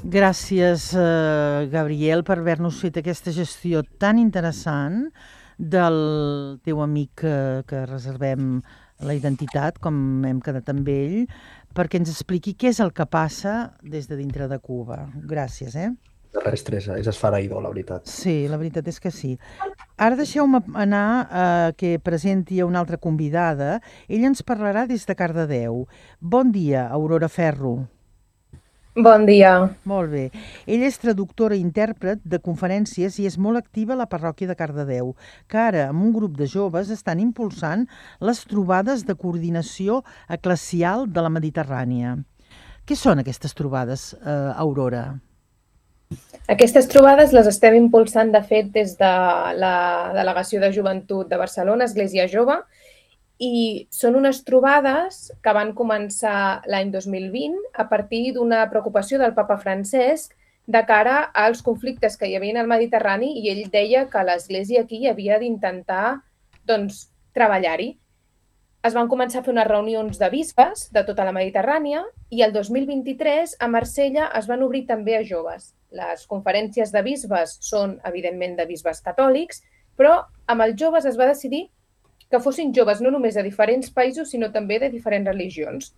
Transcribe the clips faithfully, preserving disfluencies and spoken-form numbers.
Gràcies, eh, Gabriel, per haver-nos fet aquesta gestió tan interessant del teu amic que, que reservem la identitat, com hem quedat amb ell, perquè ens expliqui què és el que passa des de dintre de Cuba. Gràcies, eh? Res, Teresa, és esfereïdor, la veritat. Sí, la veritat és que sí. Ara deixeu-me anar a que presenti a una altra convidada. Ella ens parlarà des de Cardedeu. Bon dia, Aurora Ferro. Bon dia. Molt bé. Ella és traductora i intèrpret de conferències i és molt activa a la parròquia de Cardedeu, que ara, amb un grup de joves, estan impulsant les trobades de coordinació eclesial de la Mediterrània. Què són aquestes trobades, eh, Aurora? Aquestes trobades les estem impulsant, de fet, des de la Delegació de Joventut de Barcelona, Església Jove, i són unes trobades que van començar l'any dos mil vint a partir d'una preocupació del papa Francesc de cara als conflictes que hi havia al Mediterrani, i ell deia que l'Església aquí havia d'intentar doncs, treballar-hi. Es van començar a fer unes reunions de bisbes de tota la Mediterrània i el dos mil vint-i-tres a Marsella es van obrir també a joves. Les conferències de bisbes són, evidentment, de bisbes catòlics, però amb els joves es va decidir que fossin joves no només de diferents països, sinó també de diferents religions.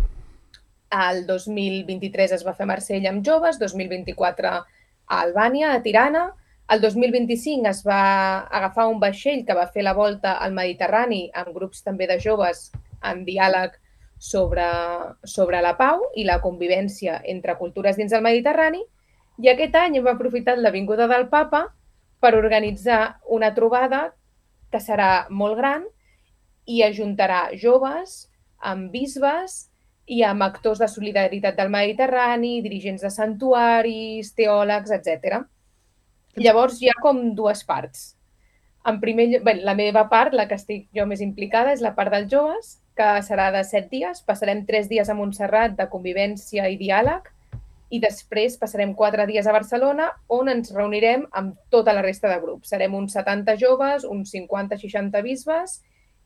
El dos mil vint-i-tres es va fer a Marsella amb joves, dos mil vint-i-quatre a Albània, a Tirana. El dos mil vint-i-cinc es va agafar un vaixell que va fer la volta al Mediterrani amb grups també de joves en diàleg sobre, sobre la pau i la convivència entre cultures dins del Mediterrani, i aquest any hem aprofitat la vinguda del papa per organitzar una trobada que serà molt gran i ajuntarà joves amb bisbes i amb actors de solidaritat del Mediterrani, dirigents de santuaris, teòlegs, etcètera. Llavors hi ha com dues parts. En primer lloc, bé, la meva part, la que estic jo més implicada, és la part dels joves, que serà de set dies. Passarem tres dies a Montserrat de convivència i diàleg i després passarem quatre dies a Barcelona, on ens reunirem amb tota la resta de grups. Serem uns setanta joves, uns cinquanta seixanta bisbes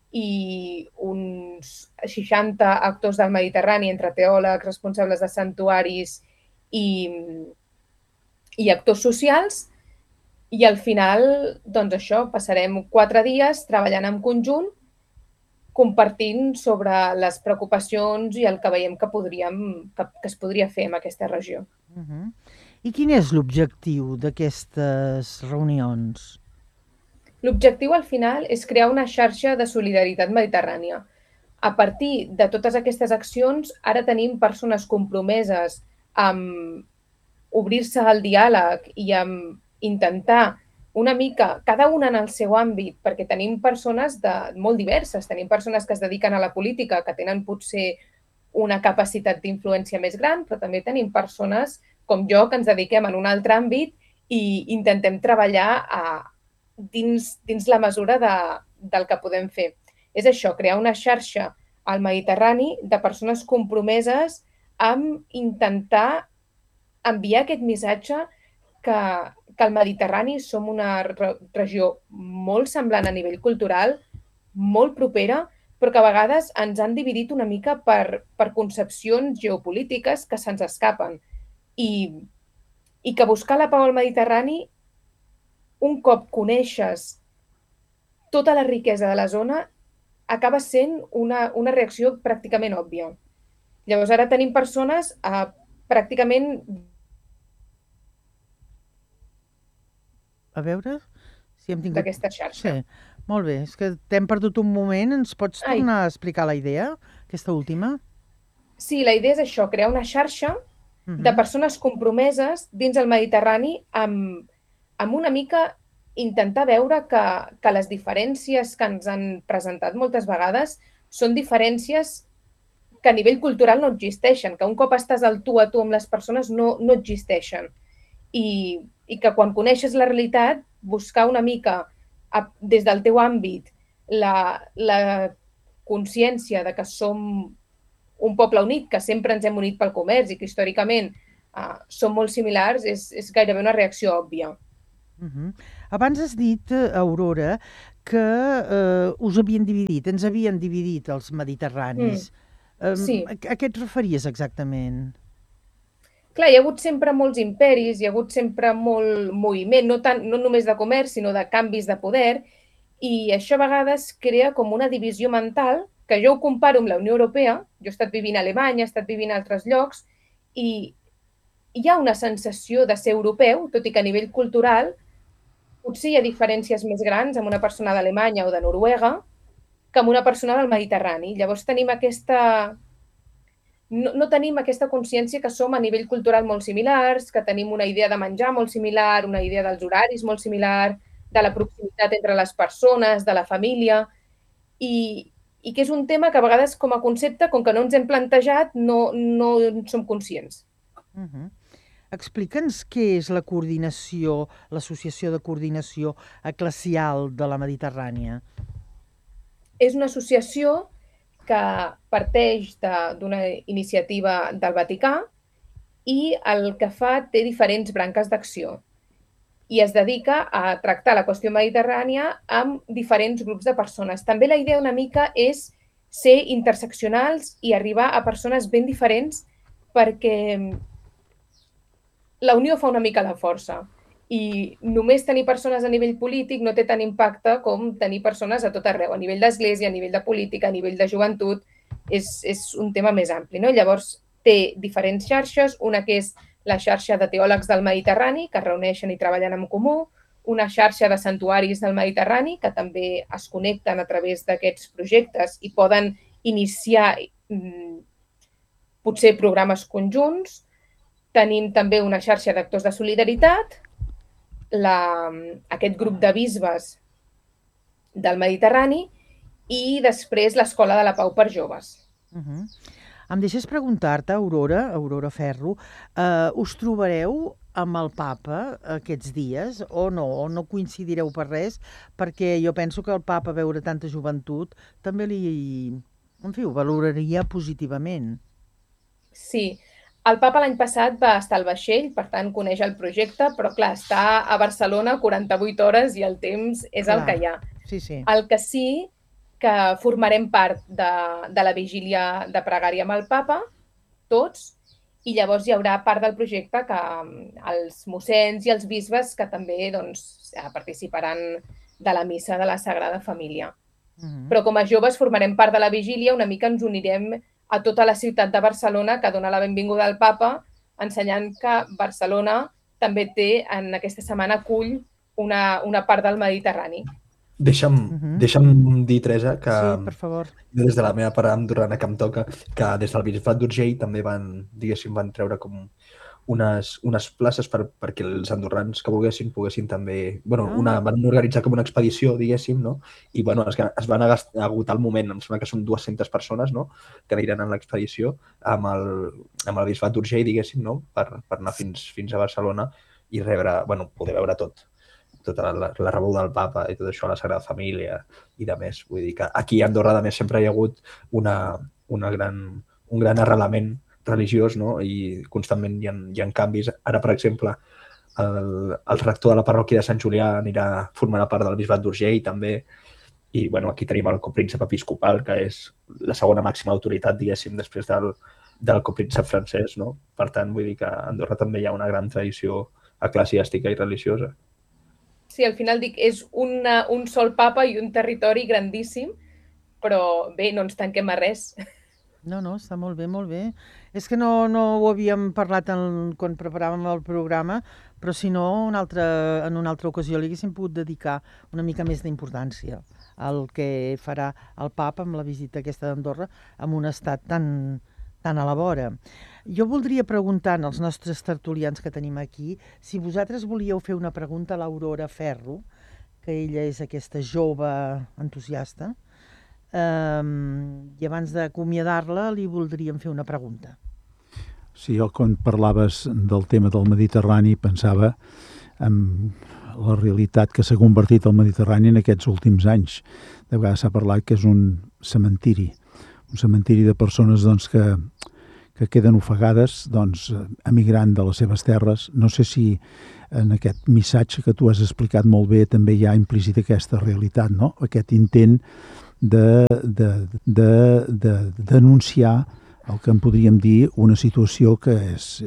i uns seixanta actors del Mediterrani, entre teòlegs, responsables de santuaris i, i actors socials. I al final, doncs això, passarem quatre dies treballant en conjunt, compartint sobre les preocupacions i el que veiem que, podríem, que, que es podria fer en aquesta regió. Uh -huh. I quin és l'objectiu d'aquestes reunions? L'objectiu al final és crear una xarxa de solidaritat mediterrània. A partir de totes aquestes accions, ara tenim persones compromeses amb obrir-se al diàleg i amb intentar una mica, cada una en el seu àmbit, perquè tenim persones de, molt diverses. Tenim persones que es dediquen a la política, que tenen potser una capacitat d'influència més gran, però també tenim persones com jo que ens dediquem en un altre àmbit i intentem treballar a, dins, dins la mesura de, del que podem fer. És això, crear una xarxa al Mediterrani de persones compromeses amb intentar enviar aquest missatge que, que al Mediterrani som una re regió molt semblant a nivell cultural, molt propera, però que a vegades ens han dividit una mica per, per concepcions geopolítiques que se'ns escapen. I, I que buscar la pau al Mediterrani, un cop coneixes tota la riquesa de la zona, acaba sent una, una reacció pràcticament òbvia. Llavors ara tenim persones eh, pràcticament... A veure si hem tingut... d'aquesta xarxa. Sí, molt bé. És que t'hem perdut un moment. Ens pots Ai. tornar a explicar la idea, aquesta última? Sí, la idea és això, crear una xarxa Uh -huh. de persones compromeses dins el Mediterrani amb, amb una mica intentar veure que, que les diferències que ens han presentat moltes vegades són diferències que a nivell cultural no existeixen, que un cop estàs al tu a tu amb les persones no, no existeixen. I, I que quan coneixes la realitat, buscar una mica a, des del teu àmbit la, la consciència de que som un poble unit, que sempre ens hem unit pel comerç i que històricament uh, som molt similars, és, és gairebé una reacció òbvia. Uh -huh. Abans has dit, Aurora, que eh, us havien dividit, ens havien dividit els mediterranis. Mm, sí. Um, a, a què et referies exactament? clar, hi ha hagut sempre molts imperis, hi ha hagut sempre molt moviment, no, tant, no només de comerç, sinó de canvis de poder, i això a vegades crea com una divisió mental, que jo ho comparo amb la Unió Europea, jo he estat vivint a Alemanya, he estat vivint a altres llocs, i hi ha una sensació de ser europeu, tot i que a nivell cultural potser hi ha diferències més grans amb una persona d'Alemanya o de Noruega que amb una persona del Mediterrani. Llavors tenim aquesta... No, no tenim aquesta consciència que som a nivell cultural molt similars, que tenim una idea de menjar molt similar, una idea dels horaris molt similar, de la proximitat entre les persones, de la família, i, i que és un tema que a vegades com a concepte, com que no ens hem plantejat, no, no en som conscients. Uh-huh. Explica'ns què és la coordinació, l'Associació de Coordinació Eclesial de la Mediterrània. És una associació que parteix d'una iniciativa del Vaticà i el que fa té diferents branques d'acció i es dedica a tractar la qüestió mediterrània amb diferents grups de persones. També la idea una mica és ser interseccionals i arribar a persones ben diferents perquè la unió fa una mica la força. I només tenir persones a nivell polític no té tant impacte com tenir persones a tot arreu, a nivell d'església, a nivell de política, a nivell de joventut, és, és un tema més ampli, no? Llavors té diferents xarxes, una que és la xarxa de teòlegs del Mediterrani, que es reuneixen i treballen en comú, una xarxa de santuaris del Mediterrani, que també es connecten a través d'aquests projectes i poden iniciar mm, potser programes conjunts. Tenim també una xarxa d'actors de solidaritat, La, aquest grup de bisbes del Mediterrani i després l'Escola de la Pau per joves. Uh-huh. Em deixes preguntar-te, Aurora, Aurora Ferro, eh, us trobareu amb el papa aquests dies o no? O no coincidireu per res? Perquè jo penso que el papa veure tanta joventut també li, en fi, ho valoraria positivament. Sí, el papa l'any passat va estar al vaixell, per tant coneix el projecte, però clar, està a Barcelona quaranta-vuit hores i el temps és clar, el que hi ha. Sí, sí. El que sí que formarem part de, de la vigília de pregària amb el papa, tots, i llavors hi haurà part del projecte que els mossens i els bisbes que també doncs, participaran de la missa de la Sagrada Família. Uh-huh. Però com a joves formarem part de la vigília, una mica ens unirem a tota la ciutat de Barcelona que dona la benvinguda al papa, ensenyant que Barcelona també té, en aquesta setmana, acull una, una part del Mediterrani. Deixa'm, uh-huh. deixa'm dir, Teresa, que sí, per favor. Des de la meva part andorrana que em toca, que des del Bisbat d'Urgell també van, diguéssim, van treure com unes, unes places per, perquè els andorrans que volguessin poguessin també... Bueno, ah. una, van organitzar com una expedició, diguéssim, no? I, bueno, es, es van agotar el moment, em sembla que són dues-centes persones, no?, que aniran en l'expedició amb el, amb el Bisbat d'Urgell, diguéssim, no?, per, per anar fins, fins a Barcelona i rebre, bueno, poder veure tot, tota la, la rebuda del papa i tot això, la Sagrada Família i de més. Vull dir que aquí a Andorra, a més, sempre hi ha hagut una, una gran, un gran arrelament religiós, no? I constantment hi ha, hi ha canvis. Ara, per exemple, el, el rector de la parròquia de Sant Julià anirà, formarà part del Bisbat d'Urgell també, i bueno, aquí tenim el copríncep episcopal, que és la segona màxima autoritat, diguéssim, després del, del copríncep francès, no? Per tant, vull dir que a Andorra també hi ha una gran tradició eclesiàstica i religiosa. Sí, al final dic, és una, un sol papa i un territori grandíssim, però bé, no ens tanquem a res. No, no, està molt bé, molt bé. És que no, no ho havíem parlat en, quan preparàvem el programa, però si no, una altra, en una altra ocasió li haguéssim pogut dedicar una mica més d'importància al que farà el papa amb la visita aquesta d'Andorra en un estat tan, tan a la vora. Jo voldria preguntar als nostres tertulians que tenim aquí si vosaltres volíeu fer una pregunta a l'Aurora Ferro, que ella és aquesta jove entusiasta, Um, i abans d'acomiadar-la li voldríem fer una pregunta. Sí, jo quan parlaves del tema del Mediterrani pensava en la realitat que s'ha convertit el Mediterrani en aquests últims anys. De vegades s'ha parlat que és un cementiri, un cementiri de persones doncs, que, que queden ofegades doncs, emigrant de les seves terres. No sé si en aquest missatge que tu has explicat molt bé també hi ha implícita aquesta realitat, no? Aquest intent de, de, de, de denunciar el que en podríem dir una situació que és,